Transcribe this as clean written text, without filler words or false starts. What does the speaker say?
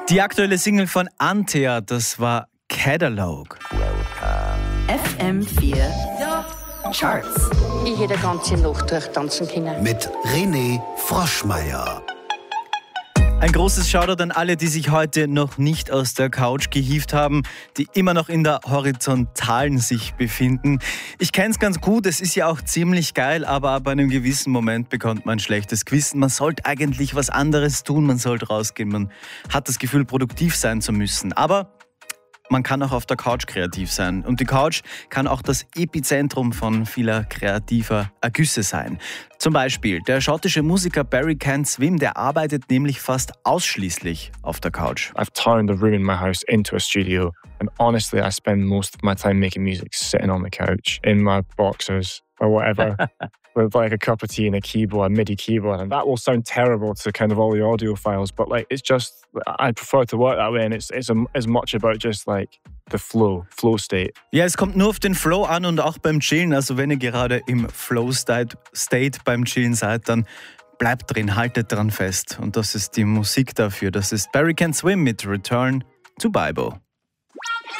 Die aktuelle Single von Antea, das war Catalog. FM4 Charts. Ich hätte die ganze Nacht durchtanzen können. Mit René Froschmeier. Ein großes Shoutout an alle, die sich heute noch nicht aus der Couch gehievt haben, die immer noch in der Horizontalen sich befinden. Ich kenne es ganz gut, es ist ja auch ziemlich geil, aber ab einem gewissen Moment bekommt man ein schlechtes Gewissen. Man sollte eigentlich was anderes tun, man sollte rausgehen, man hat das Gefühl, produktiv sein zu müssen. Aber man kann auch auf der Couch kreativ sein. Und die Couch kann auch das Epizentrum von vieler kreativer Ergüsse sein. Zum Beispiel der schottische Musiker Barry Can't Swim, der arbeitet nämlich fast ausschließlich auf der Couch. I've turned a room in my house into a studio, and honestly I spend most of my time making music sitting on the couch, in my boxers or whatever. With like a cup of tea and a keyboard, a MIDI keyboard, and that will sound terrible to kind of all the audio files, but like it's just, I prefer to work that way, and it's as much about just like the flow state. Ja, es kommt nur auf den Flow an und auch beim Chillen, also wenn ihr gerade im Flow-State beim Chillen seid, dann bleibt drin, haltet dran fest und das ist die Musik dafür, das ist Barry Can't Swim mit Return to Bible.